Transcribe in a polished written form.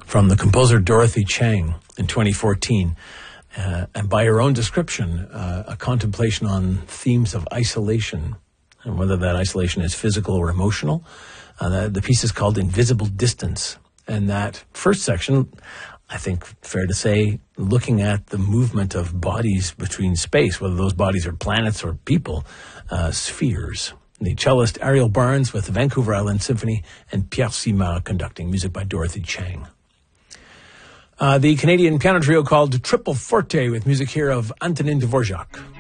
from the composer Dorothy Chang in 2014. And by her own description, a contemplation on themes of isolation, and whether that isolation is physical or emotional. The piece is called Invisible Distance. And that first section, I think fair to say, looking at the movement of bodies between space, whether those bodies are planets or people, spheres. The cellist Ariel Barnes with the Vancouver Island Symphony and Pierre Simard conducting, music by Dorothy Chang. The Canadian piano trio called Triple Forte with music here of Antonin Dvorak.